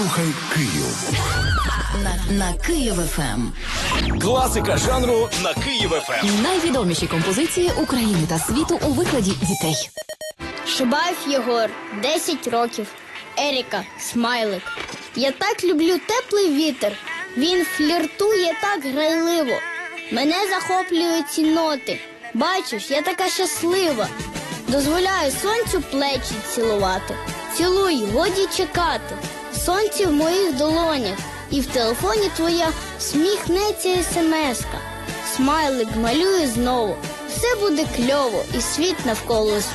Слухай Київ. На Київ ФМ. Класика жанру на Київ ФМ. Найвідоміші композиції України та світу у викладі дітей. Шибаєв Єгор, 10 років. Еріка, Смайлик. Я так люблю теплий вітер. Він фліртує так грайливо. Мене захоплюють ці ноти. Бачиш, я така щаслива. Дозволяю сонцю плечі цілувати. Цілуй, годі чекати. Сонце в моїх долонях. І в телефоні твоя сміхнеться смс-ка. Смайлик малює знову. Все буде кльово, і світ навколо